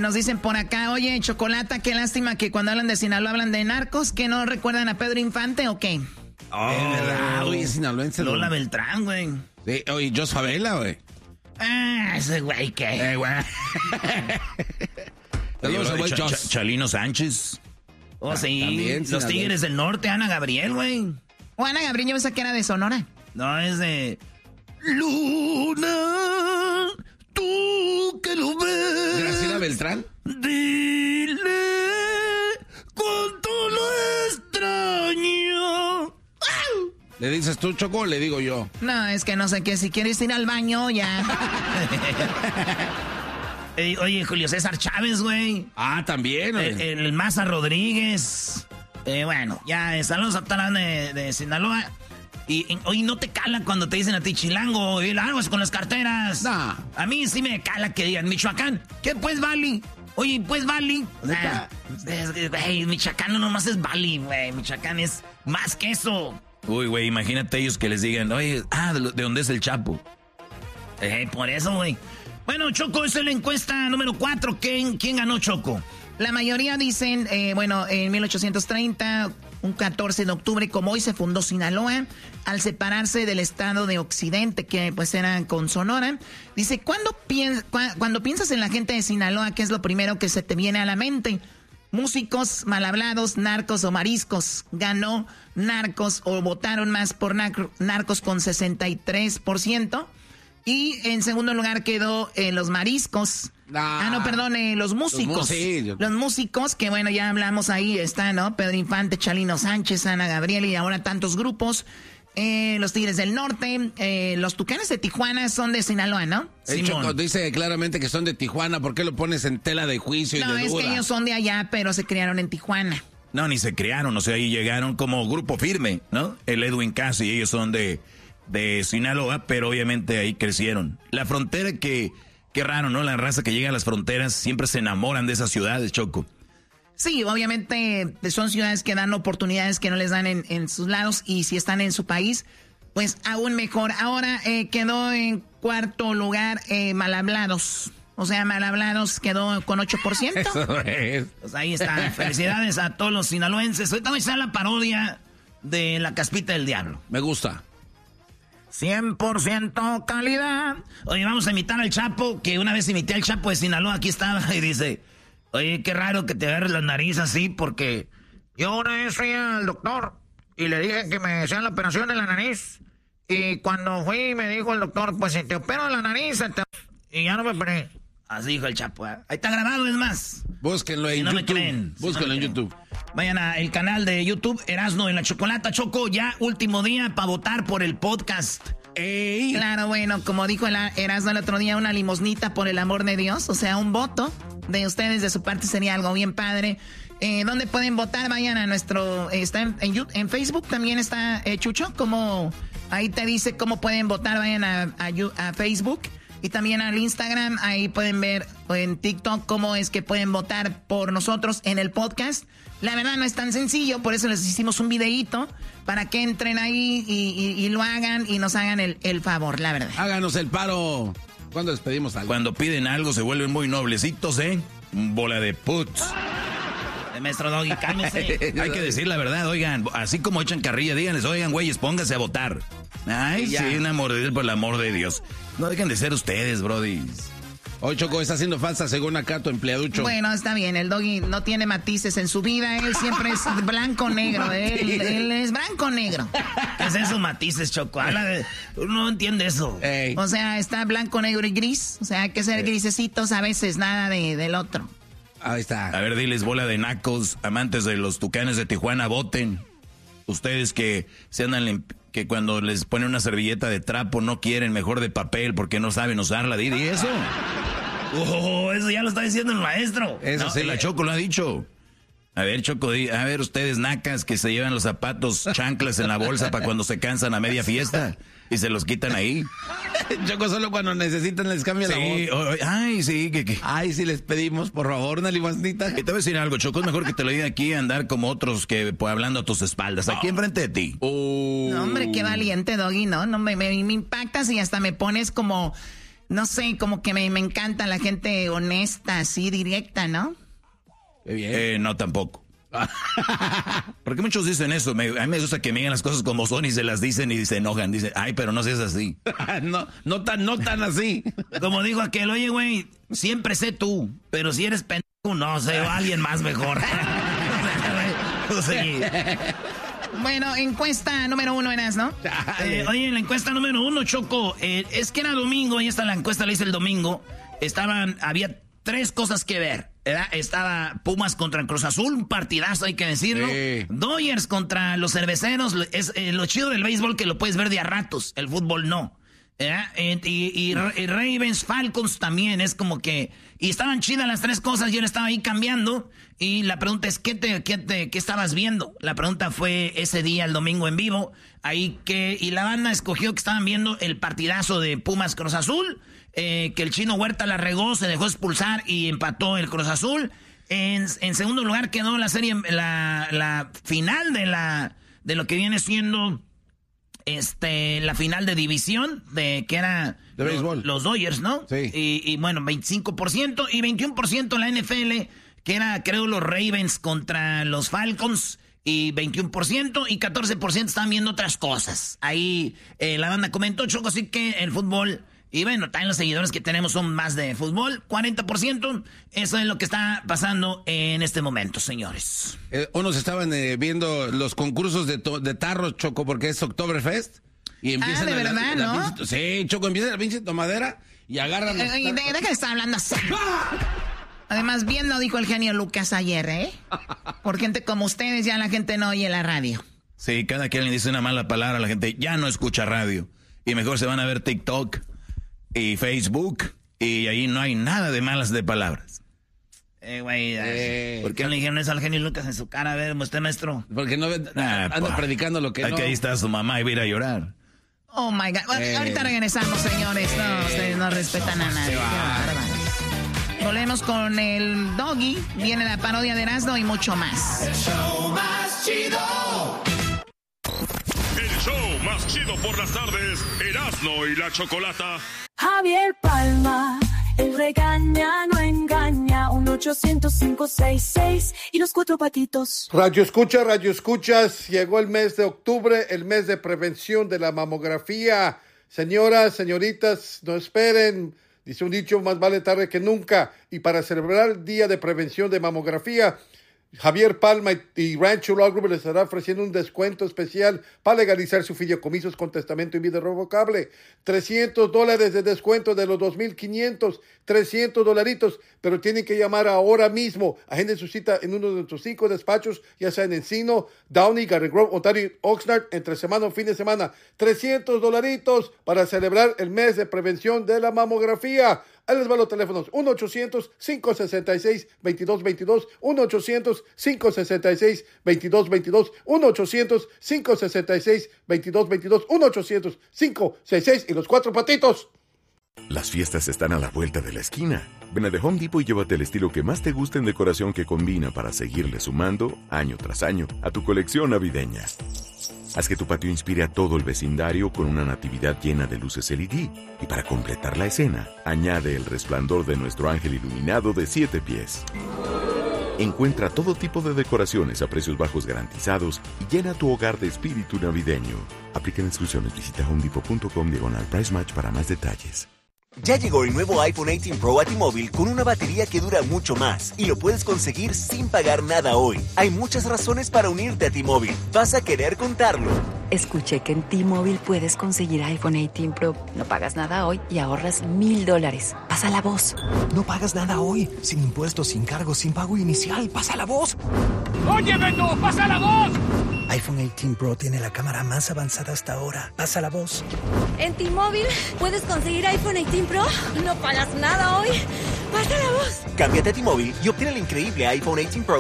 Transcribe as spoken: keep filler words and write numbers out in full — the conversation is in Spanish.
nos dicen por acá, oye, Chocolata, qué lástima que cuando hablan de Sinaloa hablan de narcos, ¿que no recuerdan a Pedro Infante o qué? Oh, es verdad, güey, es sinaloense. Lola güey. Beltrán, güey. Sí, oye, Jos Favela, güey. Ah, ese güey, ¿qué? Eh, güey. Saludos a güey Ch- Jos. Ch- Chalino Sánchez. Oh, sí. También, Los Tigres del Norte, Ana Gabriel, güey. O Ana Gabriel, yo pensaba que era de Sonora. No, es de... Luna, tú que lo ves. Graciela Beltrán. Dile cuánto lo extraño. ¿Le dices tú, Choco, o le digo yo? No, es que no sé qué, si quieres ir al baño, ya. Ey, oye, Julio César Chávez, güey. Ah, también, güey. El, el Maza Rodríguez. Eh, bueno, ya, eh, saludos a Talán de, de Sinaloa. Y, y oye, no te cala cuando te dicen a ti chilango, y largo con las carteras. Nah. A mí sí me cala que digan Michoacán. ¿Qué pues, Bali? Oye, pues, Bali. Ah, güey, Michoacán no nomás es Bali, güey. Michoacán es más que eso. Uy, güey, imagínate ellos que les digan, oye, ah, ¿de, de dónde es el Chapo? Eh, por eso, güey. Bueno, Choco, esa es la encuesta número cuatro. ¿Quién, quién ganó, Choco? La mayoría dicen, eh, bueno, en mil ochocientos treinta, un catorce de octubre, como hoy se fundó Sinaloa, al separarse del estado de Occidente, que pues era con Sonora. Dice, ¿cuándo, piens cu cuando piensas en la gente de Sinaloa, qué es lo primero que se te viene a la mente? Músicos, mal hablados, narcos o mariscos. Ganó narcos o votaron más por nar narcos con sesenta y tres por ciento. Y en segundo lugar quedó eh, los mariscos. Ah, ah no, perdón, eh, los músicos. Los, sí, yo... los músicos, que bueno, ya hablamos ahí, está, ¿no? Pedro Infante, Chalino Sánchez, Ana Gabriel y ahora tantos grupos. Eh, los Tigres del Norte, eh, los Tucanes de Tijuana son de Sinaloa, ¿no? El Choco dice claramente que son de Tijuana. ¿Por qué lo pones en tela de juicio y no, de duda? No, es que ellos son de allá, pero se criaron en Tijuana. No, ni se criaron, o sea, ahí llegaron como grupo firme, ¿no? El Edwin Cass y ellos son de, de Sinaloa, pero obviamente ahí crecieron. La frontera que, qué raro, ¿no? La raza que llega a las fronteras siempre se enamoran de esas ciudades, Choco. Sí, obviamente son ciudades que dan oportunidades que no les dan en, en sus lados y si están en su país, pues aún mejor. Ahora eh, quedó en cuarto lugar eh, Mal Hablados. O sea, Mal Hablados quedó con ocho por ciento. Eso es. Pues ahí está. Felicidades a todos los sinaloenses. Ahorita voy a hacer la parodia de La Caspita del Diablo. Me gusta. cien por ciento calidad. Oye, vamos a imitar al Chapo, que una vez imité al Chapo de Sinaloa, aquí estaba, y dice, oye, qué raro que te agarres la nariz así, porque yo una vez fui al doctor y le dije que me hacían la operación de la nariz. Y cuando fui me dijo el doctor, pues si te opero la nariz, te... y ya no me operé. Así dijo el Chapo, ¿eh? Ahí está grabado, es más. Búsquenlo en si no YouTube. Me creen, Búsquenlo si no en creen. YouTube. Vayan al canal de YouTube, Erasno en la Chocolata, Choco, ya último día para votar por el podcast. Ey. Claro, bueno, como dijo el Erasno el otro día, una limosnita por el amor de Dios, o sea, un voto de ustedes de su parte sería algo bien padre. Eh, ¿Dónde pueden votar? Vayan a nuestro, eh, está en, en, en Facebook también está eh, Chucho, como ahí te dice cómo pueden votar, vayan a, a, a Facebook. Y también al Instagram, ahí pueden ver en TikTok cómo es que pueden votar por nosotros en el podcast. La verdad no es tan sencillo, por eso les hicimos un videíto para que entren ahí y, y, y lo hagan y nos hagan el, el favor, la verdad. Háganos el paro. ¿Cuándo despedimos algo? Cuando piden algo se vuelven muy noblecitos, ¿eh? Bola de puts. Maestro Doggy, cálmese. Hay que decir la verdad, oigan, así como echan carrilla, díganles, oigan, güeyes, pónganse a votar. Ay, sí, una mordida por el amor de Dios. No dejen de ser ustedes, brody. Hoy Choco está haciendo falsa según acá tu empleaducho. Bueno, está bien, el Doggy no tiene matices en su vida, él siempre es blanco-negro, él, él es blanco-negro. ¿Qué es eso, matices, Choco? De, uno no entiende eso. Ey. O sea, está blanco-negro y gris, o sea, hay que ser grisecitos a veces, nada de, del otro. Ahí está. A ver, diles, bola de nacos, amantes de los Tucanes de Tijuana, voten. Ustedes que se andan, que cuando les ponen una servilleta de trapo no quieren, mejor de papel porque no saben usarla. ¿Y eso? Oh, eso ya lo está diciendo el maestro. Eso no, sí. La Choco lo ha dicho. A ver, Choco, a ver, ustedes nacas que se llevan los zapatos chanclas en la bolsa para cuando se cansan a media fiesta y se los quitan ahí. Choco, solo cuando necesitan les cambia sí, la voz. Oh, ay, sí. Que, que. Ay, sí, les pedimos, por favor, una limonita. Y te voy a decir algo, Choco, es mejor que te lo diga aquí andar como otros que pues, hablando a tus espaldas, aquí oh. enfrente de ti. Oh. No, hombre, qué valiente, Doggy, ¿no? no me, me, me impactas y hasta me pones como... No sé, como que me, me encanta la gente honesta, así, directa, ¿no? Qué bien. Eh, no, tampoco. Porque muchos dicen eso. Me, a mí me gusta que me digan las cosas como son y se las dicen y se enojan. Dicen, ay, pero no seas así. no, no tan, no tan así. Como dijo aquel, oye, güey, siempre sé tú, pero si eres pendejo, no sé, o alguien más mejor. Sí. Bueno, encuesta número uno eras, ¿no? Eh, oye, la encuesta número uno, Choco, eh, es que era domingo y esta la encuesta la hice el domingo. Estaban, había tres cosas que ver, ¿verdad? Estaba Pumas contra Cruz Azul, un partidazo, hay que decirlo. Sí. Dodgers contra los Cerveceros, es eh, lo chido del béisbol que lo puedes ver de a ratos, el fútbol no. ¿verdad? Y, y, y Ravens, Falcons también, es como que... Y estaban chidas las tres cosas, yo le estaba ahí cambiando. Y la pregunta es, ¿qué, te, qué, te, qué estabas viendo? La pregunta fue ese día, el domingo en vivo. Ahí que... Y la banda escogió que estaban viendo el partidazo de Pumas Cruz Azul. Eh, que el Chino Huerta la regó, se dejó expulsar y empató el Cruz Azul. En, en segundo lugar quedó la serie, la, la final de, la, de lo que viene siendo... Este, la final de división, de que era de béisbol. Los, los Dodgers, ¿no? Sí. Y, y bueno, veinticinco por ciento y veintiuno por ciento la N F L, que era, creo, los Ravens contra los Falcons, y veintiuno por ciento y catorce por ciento están viendo otras cosas. Ahí eh, la banda comentó, Choco, así que el fútbol... Y bueno, también los seguidores que tenemos son más de fútbol, cuarenta por ciento. Eso es lo que está pasando en este momento, señores. Eh, unos estaban eh, viendo los concursos de, to- de tarros, Choco, porque es Oktoberfest. Y empiezan ah, de a la, verdad, la, ¿no? pinche, sí, Choco, empieza la pinche tomadera y agarran... Eh, de, deja de estar hablando así. Además, bien lo dijo el genio Lucas ayer, ¿eh? Por gente como ustedes ya la gente no oye la radio. Sí, cada que alguien dice una mala palabra, la gente ya no escucha radio. Y mejor se van a ver TikTok y Facebook, y ahí no hay nada de malas de palabras. Eh, güey, eh, ¿por qué no le dijeron eso al genio Lucas en su cara? A ver, usted, maestro. Porque no Ah, anda pues, predicando lo que aquí no. ahí está su mamá y va a ir a llorar. Oh, my God. Bueno, Eh. ahorita regresamos, señores. No, ustedes no respetan a nadie. Qué bárbaros. Volvemos con el Doggy. Viene la parodia de Erasmo y mucho más. El show más chido. El show más chido por las tardes, Erasmo y la Chocolata. Javier Palma, el regaña, no engaña, un ochocientos cinco seis seis y los cuatro patitos. Radio escucha, radio escuchas, llegó el mes de octubre, el mes de prevención de la mamografía. Señoras, señoritas, no esperen, dice un dicho, más vale tarde que nunca. Y para celebrar el día de prevención de mamografía, Javier Palma y Rancho Law Group les estará ofreciendo un descuento especial para legalizar sus fideicomisos con testamento y vida irrevocable. trescientos dólares de descuento de los dos mil quinientos, trescientos dolaritos, pero tienen que llamar ahora mismo. Agenden su cita en uno de nuestros cinco despachos, ya sea en Encino, Downey, Garden Grove, Ontario, Oxnard, entre semana o fin de semana. trescientos dolaritos para celebrar el mes de prevención de la mamografía. Ahí les van los teléfonos, uno ochocientos cinco sesenta y seis veintidós veintidós, uno ochocientos cinco sesenta y seis veintidós veintidós, uno ochocientos cinco sesenta y seis veintidós veintidós, uno ochocientos cinco sesenta y seis y los cuatro patitos. Las fiestas están a la vuelta de la esquina. Ven a The Home Depot y llévate el estilo que más te gusta en decoración que combina para seguirle sumando, año tras año, a tu colección navideña. Haz que tu patio inspire a todo el vecindario con una natividad llena de luces L E D. Y para completar la escena, añade el resplandor de nuestro ángel iluminado de siete pies. Encuentra todo tipo de decoraciones a precios bajos garantizados y llena tu hogar de espíritu navideño. Aplican exclusiones. Visita homedepot.com diagonal price match para más detalles. Ya llegó el nuevo iPhone dieciocho Pro a T-Mobile con una batería que dura mucho más y lo puedes conseguir sin pagar nada hoy. Hay muchas razones para unirte a T-Mobile. Vas a querer contarlo. Escuché que en T-Mobile puedes conseguir iPhone dieciocho Pro. No pagas nada hoy y ahorras mil dólares. Pasa la voz. No pagas nada hoy. Sin impuestos, sin cargos, sin pago inicial. Pasa la voz. ¡Oye, Beto! ¡Pasa la voz! iPhone dieciocho Pro tiene la cámara más avanzada hasta ahora. Pasa la voz. En T-Mobile puedes conseguir iPhone dieciocho Pro. No pagas nada hoy. Pasa la voz. Cámbiate a T-Mobile y obtén el increíble iPhone dieciocho Pro